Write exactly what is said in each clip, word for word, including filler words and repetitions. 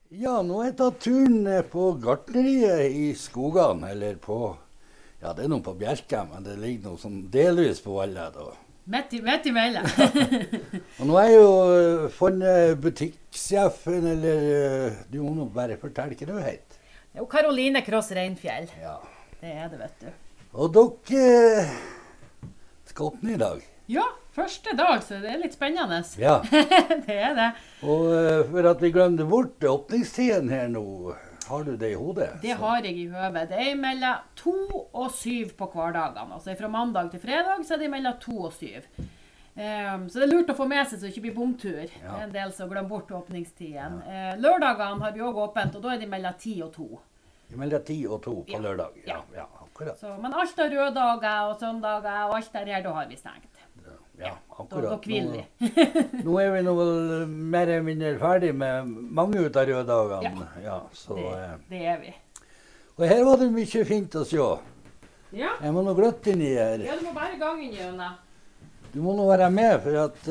Ja, nå har jeg tatt turen ned på gartneriet i skogene, eller på, ja det er noe på Bjerka, men det ligger noe sånn delvis på Valle da. Midt i, midt i mellom. Og nå har jeg jo uh, funnet butikksjefen, eller uh, du må nå bare fortelle hva du heter. Det er jo Karoline Kross Reinfjell. Ja. Det er det, vet du. Og dere uh, skal åpne i dag. Ja, første dag, så det er litt spennende. Ja. Det er det. Og uh, for at vi glemte bort åpningstiden her nå, har du det i hodet? Det så. har jeg i høvet. Det er mellom to og syv på hverdagene. Altså fra mandag til fredag så er det mellom to og syv. Um, så det er lurt å få med seg så det ikke blir bomtur. Ja. Det er en del som glemmer bort åpningstiden. Ja. Uh, lørdagene har vi også åpent, og da er det mellom ti og to. Mellom ti og to på ja. lørdag? Ja, ja akkurat. Så, men alt av røddager og søndager og alt der her, da har vi stengt. Ja, akkurat. Da, da kviler vi. nå, nå er vi nå vel mer eller mindre ferdig med mange ut av røddagene. Ja, ja så, det, det er vi. Og her var det mye fint å se. Ja. Jeg må nå gløtte inn i her. Ja, du må bare gangen gjennom. Du må nå være med, for at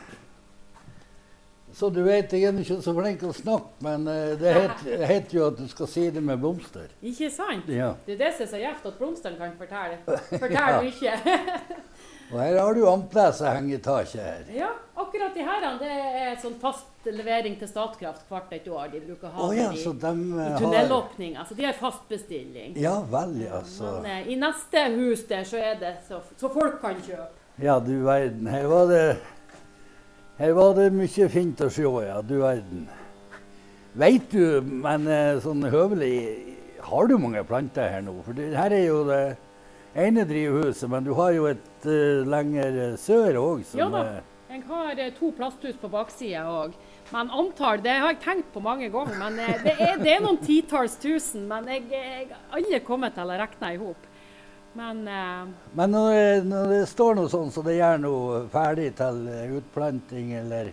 uh, så du vet, jeg er ikke så flink å snakke, men uh, det heter, heter jo at du skal si det med blomster. Ikke sant? Ja. Det er det som er så gjevt at blomsteren kan fortelle. Fortelle mye. Og her har du amples og hengetaket her. Ja, akkurat de her, det er sånn fast levering til Statkraft hvert et år. De bruker å ha oh, ja, i, så de, uh, i tunnelåpninger, så de har fast bestilling. Ja, vel, altså. Men uh, i neste hus der så er det så, så folk kan kjøpe. Ja, du verden. Her var det, her var det mye fint å se, ja, du verden. Vet du, men uh, sånn høvelig, har du mange planter her nå? For det, her er jo det ene drivhuset, men du har jo et uh, lenger sør også. Ja da, jeg har uh, to plasthus på baksiden også. Men antall, det har jeg tenkt på mange ganger, men uh, det, er, det er noen titalls tusen, men jeg, jeg har aldri kommet til å regne ihop. Men, uh, men når, når det står noe sånn, så det gjør noe ferdig til utplanting, eller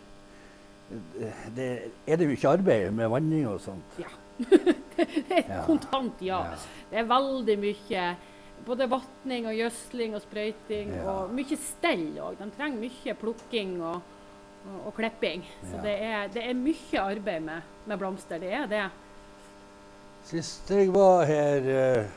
det, er det jo ikke arbeid med vanning og sånt? Ja, det er kontant ja. ja. Det er veldig mye. Både vattning og gjødsling og sprøyting, ja. Og mye stell også. De trenger mye plukking og, og, og klipping. Så ja. det, er, det er mye arbeid med, med blomster, det er det. Sist jeg var her,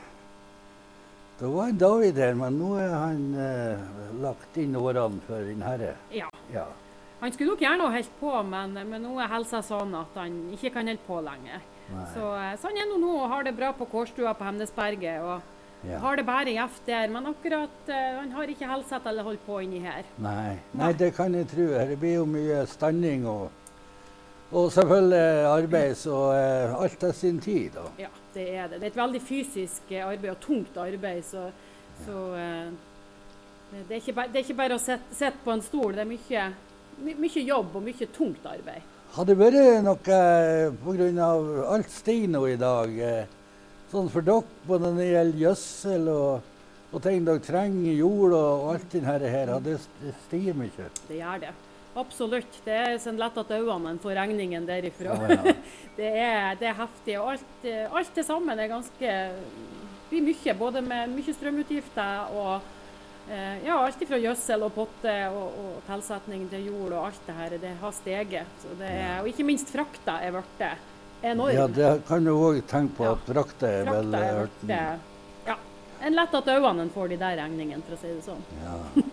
da var en David her, men nå er han uh, lagt inn årene for din herre. Ja. ja. Han skulle nok gjerne ha helt på, men, men nå er helsa sånn at han ikke kan helt på lenger. Så, så han er nå nå og har det bra på Kårstua på Hemnesberget. og Ja. Har det bare gjeft der, men akkurat uh, han har ikke helsett eller holdt på inni her. Nei, Nei, det kan jeg tro. Det blir jo mye standing og, og selvfølgelig arbeid, så uh, alt er sin tid. Da. Ja, det er det. Det er et veldig fysisk arbeid og tungt arbeid, så, så uh, det, er ikke bare, det er ikke bare å sette, sette på en stol. Det er mye, my, mye jobb og mye tungt arbeid. Har det vært noe på grunn av alt stiger nå i dag? Uh, Sånn for dere, både når det gjelder gjødsel og, og ting dere trenger, jord og, og alt det her, her, det, det stiger mye? Det gjør det. Absolutt. Det er sånn lett at øynene får regningen derifra. Ja, ja. det, er, det er heftig. Og alt, alt det sammen er ganske blir mye, både med mye strømutgifter og eh, ja, alt fra gjødsel og potte og, og tilsetning til jord og alt det her. Det har steget. Så det er, og ikke minst frakta er blitt enorm. Ja, det kan du også tenke på, ja. at frakta er frakta vel er vært, ja, en lett at øynene får de der regningene, for å si det sånn. Ja.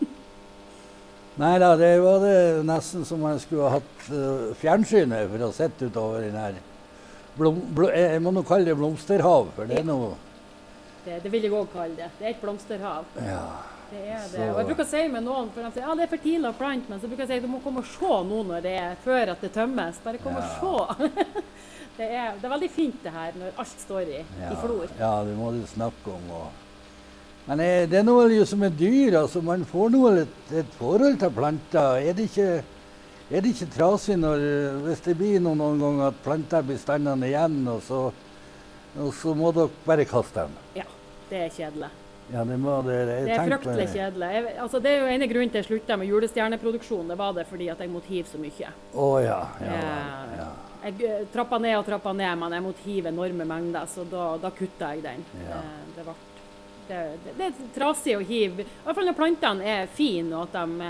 Nei da, det var det nesten som man skulle ha hatt uh, fjernsynet for å sette utover den her blom, blom, jeg må nå kalle det blomsterhav, for det er noe... Det, det vil jeg også kalle det. Det er et blomsterhav. Ja. Det er det. Og jeg bruker å si med noen, for de sier, ja, det er for tidlig å plante, men så bruker jeg å si, du må komme og se nå når det er før at det tømmes. Bare kom ja. og se. Det er, det er veldig fint det her, når alt står i, ja, i flor. Ja, det må du snakke om. Og... Men er, det er noe jo som er dyr, altså man får noe et, et forhold til planter. Er det ikke, er det ikke trasig når, hvis det blir noen, noen gang at planter blir standende igjen, og så, og så må dere bare kaste dem? Ja, det er kjedelig. Ja, det, må det, det er fryktelig kjedelig. Jeg, altså, det er jo ene grunnen til jeg sluttet med julestjerneproduksjon, det var det fordi at jeg måtte hive så mye. Å ja, ja, ja. Jeg trappa ned og trappa ned, men jeg måtte hive enorme mengder, så da, da kutta jeg den. Ja. Det, det, ble, det, det, det er trasig å hive, i hvert fall når plantene er fine, og at de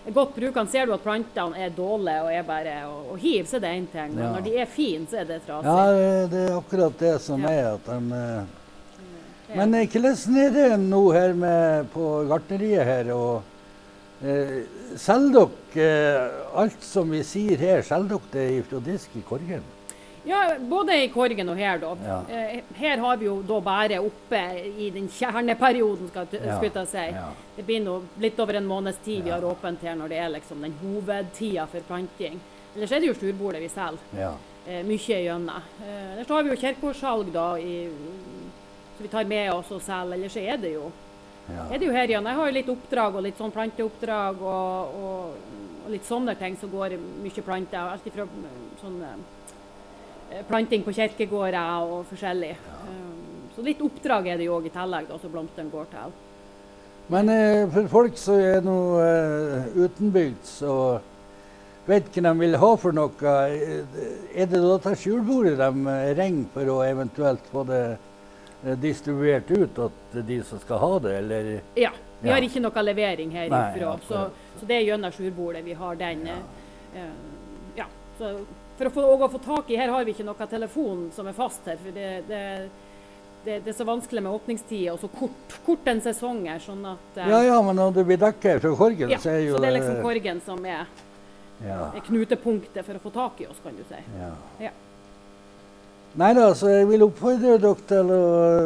godt brukende, ser du at plantene er dårlige og er bare å, å hive, så er det en ting. Men Ja. når de er fine, så er det trasig. Ja, det, det er akkurat det som Ja. er at de eh, Men eh, hvordan er det nå her med på gartneriet her? Og eh, selger dere eh, alt som vi sier her, selger dere det fra disk i Korgen? Ja, både i Korgen og her da. Ja. Eh, her har vi jo da bare oppe i den kjerneperioden, skal, Ja. skulle jeg si. Ja. Det blir nå litt over en måneds tid vi Ja. har åpent her når det er liksom den hovedtida for planting. Ellers er det jo storbordet vi selger. Ja. Eh, mye gjennom. Eh, ellers har vi jo kirkegårdssalg da, i, så vi tar med oss og selger. Ellers er det jo Ja. er det jo her igjen. Jeg har jo litt oppdrag og litt sånn planteoppdrag og, og, og litt sånne ting som går mye planter. Alt ifra sånn eh, planting på kirkegårder og forskjellig. Um, så litt oppdrag er det jo også i tillegg da, så blomsteren går til. Men eh, for folk som er noe eh, utenbygds og vet hva de vil ha for noe, eh, er det da til skjulbordet de eh, ringer for å eventuelt få det eh, distribuert ut til de som skal ha det, eller? Ja, vi Ja. har ikke noe levering Nei, herifra, så, akkurat. så det er gjennom skjulbordet vi har den. Ja. eh, eh, ja, så for å få, å få tak i, her har vi ikke noe telefon som er fast her, for det, det, det, det er så vanskelig med åpningstid og så kort, kort en sesong her, sånn at eh, Ja, ja, men når det blir dekket fra Korgen, ja, så er jo så det er liksom Korgen som er, ja. er knutepunktet for å få tak i oss, kan du si. Ja. Ja. Nei da, så jeg vil oppfordre dere til å,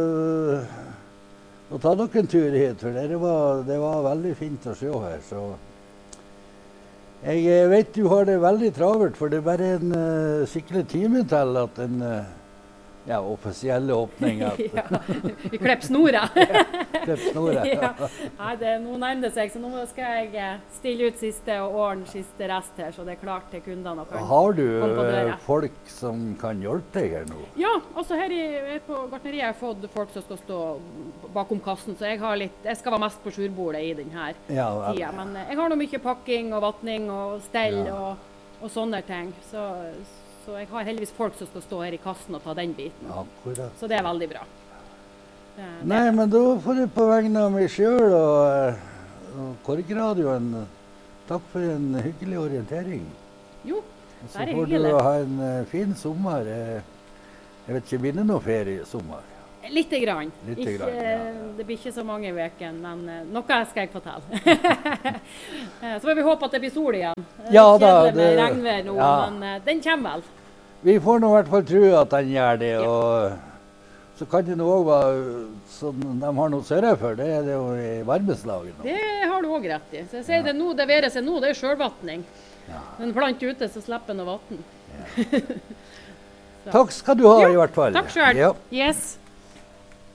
å ta dere en tur hit, for det var, det var veldig fint å se her. Så jeg eh, vet du har det veldig travelt, for det er bare en uh, skikkelig time til at den uh, ja, offisielle åpningen Ja, vi klipper snora. Klipp snoret. Ja. Nei, det, nå nærmer det seg, så nå skal jeg eh, stille ut siste og ordne siste rest her, så det er klart til kundene. Og kan Har du komme på uh, døra. folk som kan hjelpe deg her nå? Ja, altså her i, her på gartneriet har jeg fått folk som skal stå bakom kassen, så jeg, har litt, jeg skal være mest på skjulbordet i denne Ja, vel. tida. Men eh, jeg har nå mye pakking og vatning og stell Ja. og, og sånne ting. Så, så jeg har heldigvis folk som skal stå her i kassen og ta den biten. Akkurat. Så det er veldig bra. Det, det- Nei, men da får jeg på vegne av meg sjøl og, eh, og Korgradioen takk for en hyggelig orientering. Jo, Og det så er får hyggelig. du ha en eh, fin sommer. Eh, Jeg vet ikke, blir det noe ferie i sommer? Lite grann. Lite ikke, grann, ja, ja. Det blir ikke så mange i veken, men eh, noe skal jeg fortelle. Eh, så får vi håpe at det blir sol igjen. Det er Ja da, kjedelig med det- regnvær nå, ja. men eh, den kommer vel. Vi får nå i hvert fall tro at den gjør det. Ja. Og så kan det nå òg være som de har noe sørget for, det er det jo i varmeslaget nå. Det har du òg rett i. Så jeg sier Ja. det nå, det være seg nå, det er sjølvatning. Ja. Men plant ute, så slipper en å vatne. Takk skal du ha Jo, i hvert fall. Takk sjøl. Ja. Yes.